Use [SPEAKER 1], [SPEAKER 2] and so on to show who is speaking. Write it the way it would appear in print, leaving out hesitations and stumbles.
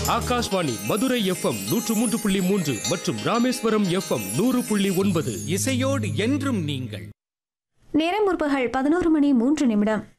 [SPEAKER 1] Akashvani Madurai FM 103.3 மற்றும் Rameswaram FM 100.9.
[SPEAKER 2] இசையோடு என்றும் நீங்கள்.
[SPEAKER 3] நேரம் முற்பகல் 11:03